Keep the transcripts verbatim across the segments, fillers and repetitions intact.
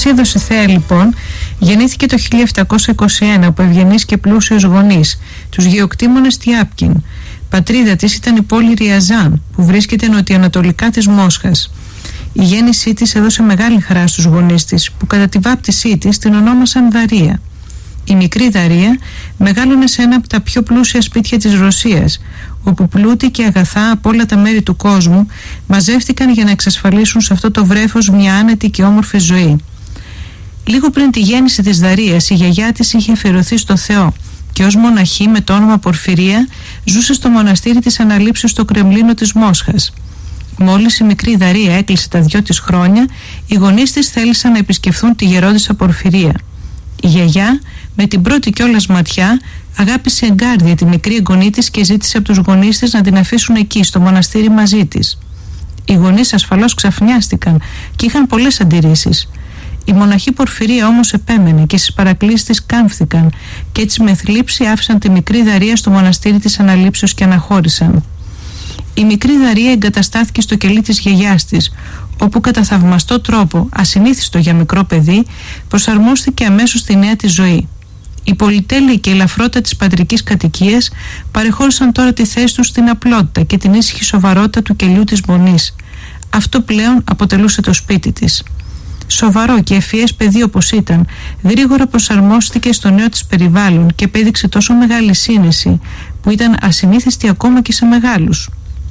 Αναστασία Δοσιθέα λοιπόν γεννήθηκε το χίλια επτακόσια είκοσι ένα από ευγενείς και πλούσιους γονείς, τους γεωκτήμονες Τιάπκιν. Πατρίδα της ήταν η πόλη Ριαζάν, που βρίσκεται νοτιοανατολικά της Μόσχας. Η γέννησή της έδωσε μεγάλη χαρά στους γονείς της, που κατά τη βάπτισή της την ονόμασαν Δαρία. Η μικρή Δαρία μεγάλωνε σε ένα από τα πιο πλούσια σπίτια της Ρωσίας, όπου πλούτη και αγαθά από όλα τα μέρη του κόσμου μαζεύτηκαν για να εξασφαλίσουν σε αυτό το βρέφος μια άνετη και όμορφη ζωή. Λίγο πριν τη γέννηση της Δαρίας, η γιαγιά της είχε αφιερωθεί στο Θεό και ως μοναχή με το όνομα Πορφυρία ζούσε στο μοναστήρι της Αναλήψεως στο Κρεμλίνο της Μόσχας. Μόλις η μικρή Δαρία έκλεισε τα δυο της χρόνια, οι γονείς της θέλησαν να επισκεφθούν τη γερόντισσα Πορφυρία. Η γιαγιά, με την πρώτη κιόλας ματιά, αγάπησε εγκάρδια τη μικρή εγγονή της και ζήτησε από τους γονείς της να την αφήσουν εκεί, στο μοναστήρι μαζί της. Οι γονείς ασφαλώς ξαφνιάστηκαν και είχαν πολλές αντιρρήσεις. Η μοναχή Πορφυρία όμως επέμενε και στις παρακλήσεις της κάμφθηκαν και έτσι με θλίψη άφησαν τη μικρή Δαρία στο μοναστήρι της Αναλήψεως και αναχώρησαν. Η μικρή Δαρία εγκαταστάθηκε στο κελί της γιαγιάς της, όπου κατά θαυμαστό τρόπο, ασυνήθιστο για μικρό παιδί, προσαρμόστηκε αμέσως στη νέα της ζωή. Η πολυτέλεια και η ελαφρότητα της πατρικής κατοικίας παρεχώρησαν τώρα τη θέση τους στην απλότητα και την ήσυχη σοβαρότητα του κελιού της μονής. Αυτό πλέον αποτελούσε το σπίτι της. Σοβαρό και ευφυές παιδί όπως ήταν, γρήγορα προσαρμόστηκε στο νέο της περιβάλλον και επέδειξε τόσο μεγάλη σύνεση που ήταν ασυνήθιστη ακόμα και σε μεγάλους.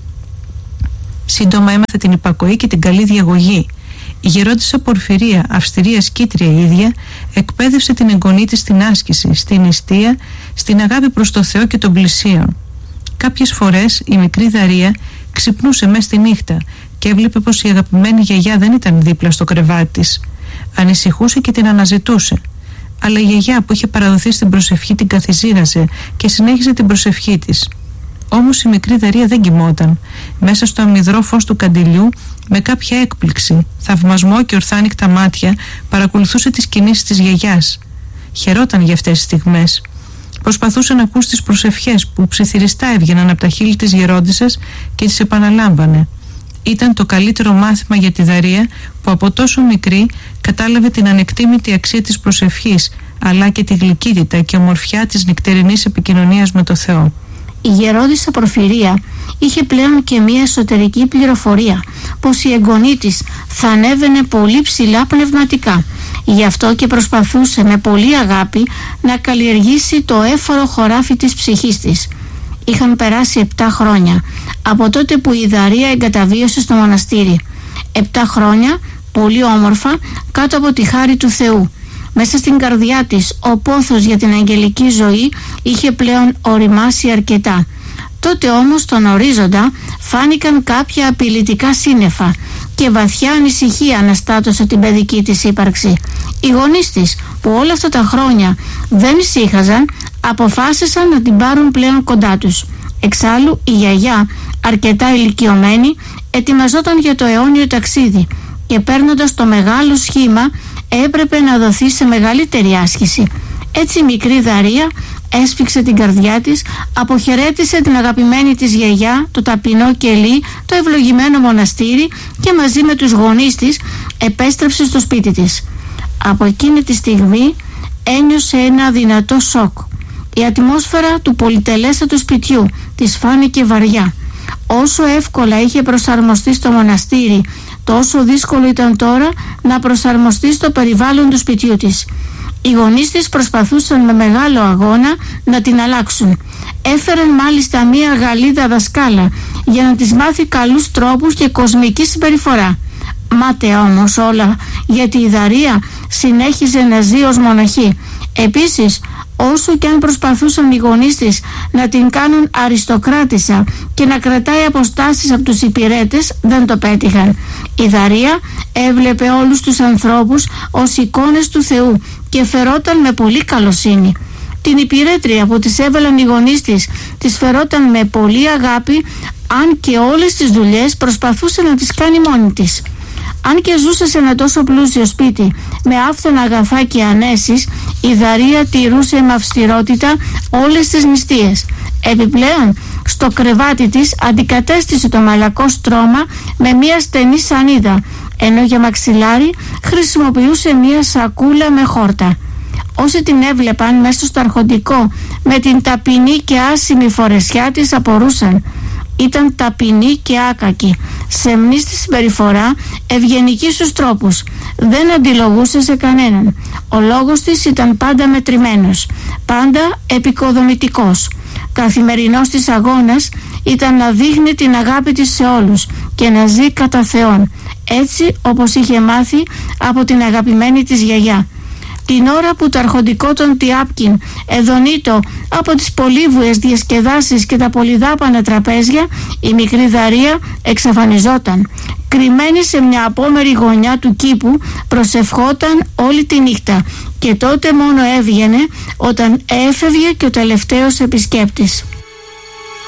Σύντομα έμαθε την υπακοή και την καλή διαγωγή. Η γερόντισσα Πορφυρία, αυστηρή ασκήτρια η ίδια, εκπαίδευσε την εγγονή της στην άσκηση, στην νηστεία, στην αγάπη προς το Θεό και των πλησίων. Κάποιες φορές η μικρή Δαρία ξυπνούσε μες τη νύχτα και έβλεπε πως η αγαπημένη γιαγιά δεν ήταν δίπλα στο κρεβάτι της. Ανησυχούσε και την αναζητούσε. Αλλά η γιαγιά που είχε παραδοθεί στην προσευχή την καθησύχασε και συνέχιζε την προσευχή της. Όμως η μικρή Δαρία δεν κοιμόταν. Μέσα στο αμυδρό φως του καντιλιού, με κάποια έκπληξη, θαυμασμό και ορθάνικτα μάτια, παρακολουθούσε τις κινήσεις της γιαγιάς. Χαιρόταν για αυτές τις στιγμές. Προσπαθούσε να ακούσει τις προσευχές που ψιθυριστά έβγαιναν από τα χείλη της γερόντισσας και τις επαναλάμβανε. Ήταν το καλύτερο μάθημα για τη Δαρία, που από τόσο μικρή κατάλαβε την ανεκτήμητη αξία της προσευχής, αλλά και τη γλυκύτητα και ομορφιά της νυχτερινής επικοινωνίας με το Θεό. Η γερόντισσα Πορφυρία είχε πλέον και μία εσωτερική πληροφορία πως η εγγονή της θα ανέβαινε πολύ ψηλά πνευματικά. Γι' αυτό και προσπαθούσε με πολλή αγάπη να καλλιεργήσει το έφορο χωράφι της ψυχής της. Είχαν περάσει επτά χρόνια από τότε που η Δαρία εγκαταβίωσε στο μοναστήρι. Επτά χρόνια πολύ όμορφα κάτω από τη χάρη του Θεού. Μέσα στην καρδιά της ο πόθος για την αγγελική ζωή είχε πλέον οριμάσει αρκετά. Τότε όμως στον ορίζοντα φάνηκαν κάποια απειλητικά σύννεφα και βαθιά ανησυχία αναστάτωσε την παιδική της ύπαρξη. Οι γονείς της, που όλα αυτά τα χρόνια δεν ησύχαζαν, αποφάσισαν να την πάρουν πλέον κοντά τους. Εξάλλου η γιαγιά, αρκετά ηλικιωμένη, ετοιμαζόταν για το αιώνιο ταξίδι και παίρνοντας το μεγάλο σχήμα έπρεπε να δοθεί σε μεγαλύτερη άσκηση. Έτσι η μικρή Δαρία έσφιξε την καρδιά της, αποχαιρέτησε την αγαπημένη της γιαγιά, το ταπεινό κελί, το ευλογημένο μοναστήρι και μαζί με τους γονείς της επέστρεψε στο σπίτι της. Από εκείνη τη στιγμή ένιωσε ένα δυνατό σοκ. Η ατμόσφαιρα του πολυτελέστατου σπιτιού της φάνηκε βαριά. Όσο εύκολα είχε προσαρμοστεί στο μοναστήρι, τόσο δύσκολο ήταν τώρα να προσαρμοστεί στο περιβάλλον του σπιτιού της. Οι γονείς της προσπαθούσαν με μεγάλο αγώνα να την αλλάξουν. Έφεραν μάλιστα μία Γαλλίδα δασκάλα για να της μάθει καλούς τρόπους και κοσμική συμπεριφορά. Μάταια όμως όλα, γιατί η Δαρία συνέχιζε να ζει ως μοναχή. Επίσης, όσο και αν προσπαθούσαν οι γονείς της να την κάνουν αριστοκράτισσα και να κρατάει αποστάσεις από τους υπηρέτες, δεν το πέτυχαν. Η Δαρία έβλεπε όλους τους ανθρώπους ως εικόνες του Θεού και φερόταν με πολύ καλοσύνη. Την υπηρέτρια που της έβαλαν οι γονείς της, της φερόταν με πολύ αγάπη, αν και όλες τις δουλειές προσπαθούσε να τις κάνει μόνη της. Αν και ζούσε σε ένα τόσο πλούσιο σπίτι με άφθονα αγαθά και ανέσεις, η Δαρία τηρούσε με αυστηρότητα όλες τις νηστείες. Επιπλέον, στο κρεβάτι της αντικατέστησε το μαλακό στρώμα με μια στενή σανίδα, ενώ για μαξιλάρι χρησιμοποιούσε μία σακούλα με χόρτα. Όσοι την έβλεπαν μέσα στο αρχοντικό με την ταπεινή και άσημη φορεσιά της απορούσαν. Ήταν ταπεινή και άκακη, σεμνή στη συμπεριφορά, ευγενική στους τρόπους. Δεν αντιλογούσε σε κανέναν. Ο λόγος της ήταν πάντα μετρημένος, πάντα επικοδομητικός. Καθημερινός της αγώνας ήταν να δείχνει την αγάπη της σε όλους και να ζει κατά Θεόν, έτσι όπως είχε μάθει από την αγαπημένη της γιαγιά. Την ώρα που το αρχοντικό των Τιάπκιν εδονείτο από τις πολύβουες διασκεδάσεις και τα πολυδάπανα τραπέζια, η μικρή Δαρία εξαφανιζόταν. Κρυμμένη σε μια απόμερη γωνιά του κήπου προσευχόταν όλη τη νύχτα και τότε μόνο έβγαινε όταν έφευγε και ο τελευταίος επισκέπτης.